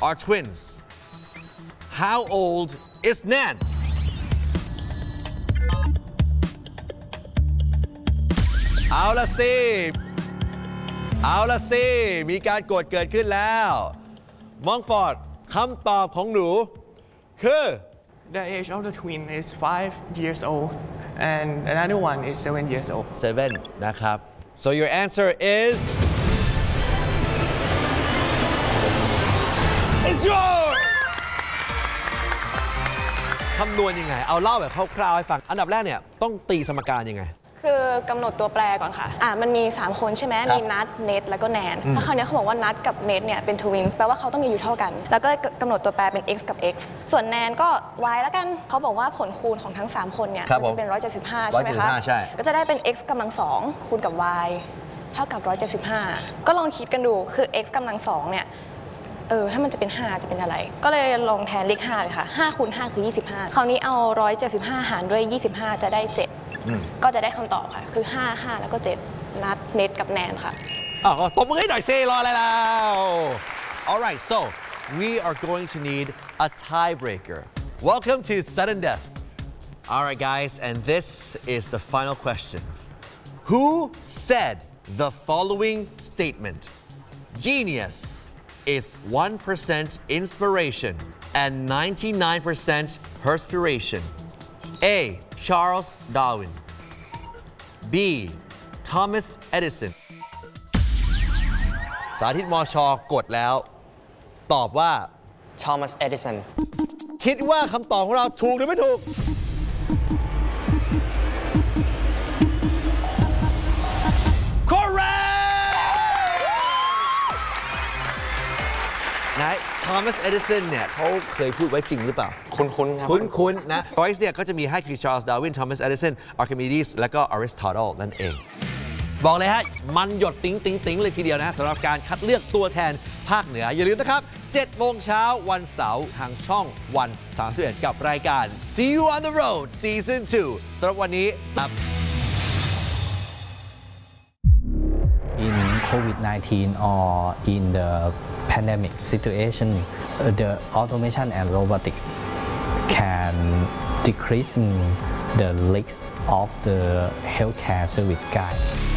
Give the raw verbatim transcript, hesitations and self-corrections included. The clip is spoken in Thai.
are twins. How old is Nan? เอาละสิเอาละสิมีการกดเกิดขึ้นแล้วมองฟอร์ดคำตอบของหนูคือ The age of the twin is five years old and another one is seven years old. seven นะครับ so your answer is it's yours คำนวณยังไงเอาเล่าแบบคร่าวๆให้ฟังอันดับแรกเนี่ยต้องตีสมการยังไงคือกำหนดตัวแปรก่อนค่ะอ่ามันมีสามคนใช่ไหมมีนัทเนทแล้วก็แนนแล้วคราวนี้เขาบอกว่านัทกับเนทเนี่ยเป็นทวินส์แปลว่าเขาต้องมีอายุเท่ากันแล้วก็กำหนดตัวแปรเป็น x กับ x ส่วนแนนก็ y แล้วกันเขาบอกว่าผลคูณของทั้งสามคนเนี่ยมันจะเป็นหนึ่งร้อยเจ็ดสิบห้าใช่ไหมคะก็จะได้เป็น x กำลังสองคูณกับ y เท่ากับหนึ่งร้อยเจ็ดสิบห้าก็ลองคิดกันดูคือ x กำลังสองเนี่ยเออถ้ามันจะเป็นห้าจะเป็นอะไรก็เลยลองแทนเลขห้าเลยค่ะห้าคูณห้าคือยี่สิบห้าคราวนี้เอาหนึ่งร้อยเจ็ดสิบห้าหารด้วยยี่สิบห้าจะได้เจ็ดก็จะได้คำตอบค่ะคือห้า ห้าแล้วก็เจ็ดนัดเน็ตกับแนนค่ะอ๋อตบมือให้หน่อยซิรออะไรแล้ว Alright so we are going to need a tiebreaker Welcome to sudden death Alright guys and this is the final question Who said the following statement Genius is one percent inspiration and ninety-nine percent perspiration A Charles Darwin B Thomas Edison สาธิตมช.กดแล้วตอบว่า Thomas Edison คิดว่าคำตอบของเราถูกหรือไม่ถูกนายทอมัส เอดิสันเนี่ยเขาเคยพูดไว้จริงหรือเปล่าคุ้นๆครับคุ้นๆนะ Choice เนี่ยก็จะมีให้คือ Charles Darwin Thomas Edison Archimedes และก็ Aristotle นั่นเองบอกเลยฮะมันหยดติ๊งติ๊งติ๊งเลยทีเดียวนะสำหรับการคัดเลือกตัวแทนภาคเหนืออย่าลืมนะครับเจ็ดโมงเช้าวันเสาร์ทางช่องวันสามสิบเอ็ดกับรายการ See You on the Road Season ทูสำหรับวันนี้ครับ In COVID nineteen or in the pandemic situation, the automation and robotics can decrease the risks of the healthcare service guide.